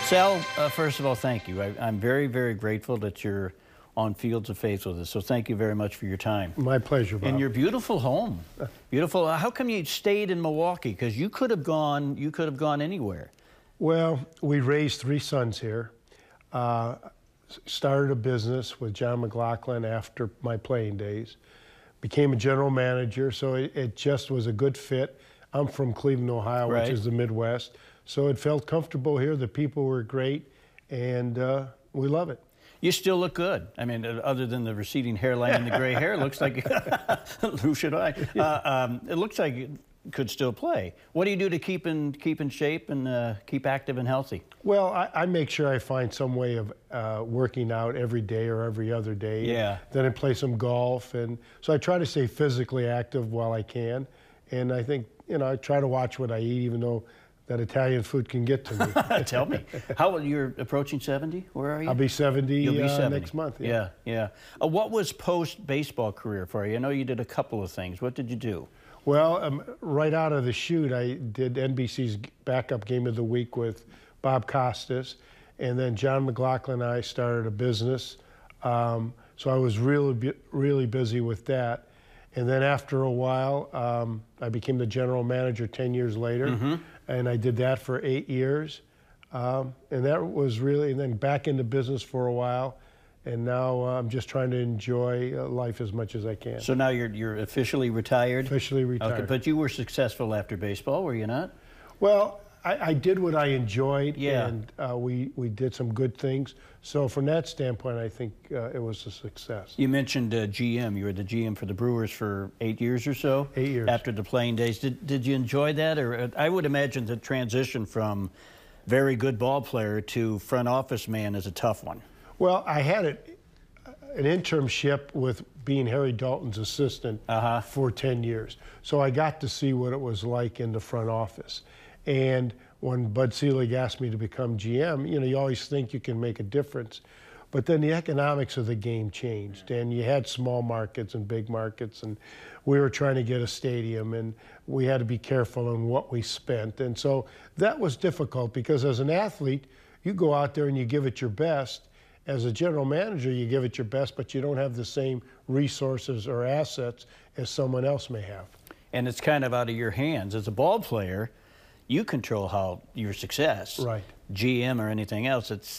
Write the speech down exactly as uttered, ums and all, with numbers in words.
Sal, uh, first of all, thank you. I, I'm very, very grateful that you're on Fields of Faith with us. So thank you very much for your time. My pleasure, Bob. And your beautiful home. Beautiful. Uh, how come you stayed in Milwaukee? Because you could have gone. You could have gone anywhere. Well, we raised three sons here. Uh, started a business with John McLaughlin after my playing days. Became a general manager, so it, it just was a good fit. I'm from Cleveland, Ohio, Right. which is the Midwest. So it felt comfortable here. The people were great, and uh, we love it. You still look good. I mean, uh, other than the receding hairline and the gray hair, it looks like, who should I? Uh, um, it looks like you could still play. What do you do to keep in, keep in shape and uh, keep active and healthy? Well, I, I make sure I find some way of uh, working out every day or every other day. Yeah. Then I play some golf, and so I try to stay physically active while I can. And I think, you know, I try to watch what I eat, even though that Italian food can get to me. Tell me. How old, you're approaching seventy? Where are you? I'll be seventy, You'll be uh, seventy. next month. Yeah, Yeah, yeah. Uh, what was post-baseball career for you? I know you did a couple of things. What did you do? Well, um, right out of the chute, I did N B C's backup game of the week with Bob Costas, and then John McLaughlin and I started a business. Um, so I was really, bu really busy with that. And then after a while, um, I became the general manager ten years later, mm-hmm. and I did that for eight years. Um, and that was really, and then back into business for a while. And now uh, I'm just trying to enjoy uh, life as much as I can. So now you're you're officially retired? Officially retired. Okay, but you were successful after baseball, were you not? Well, I, I did what I enjoyed, Yeah. and uh, we, we did some good things. So from that standpoint, I think uh, it was a success. You mentioned uh, G M. You were the G M for the Brewers for eight years or so? Eight years. After the playing days. Did, did you enjoy that? Or uh, I would imagine the transition from very good ball player to front office man is a tough one. Well, I had it, an internship with being Harry Dalton's assistant uh-huh. for ten years. So I got to see what it was like in the front office. And when Bud Selig asked me to become G M, you know, you always think you can make a difference. But then the economics of the game changed, and you had small markets and big markets, and we were trying to get a stadium, and we had to be careful on what we spent. And so that was difficult, because as an athlete, you go out there and you give it your best. As a general manager, you give it your best, but you don't have the same resources or assets as someone else may have. And it's kind of out of your hands. As a ball player, you control how your success. Right. G M or anything else, it's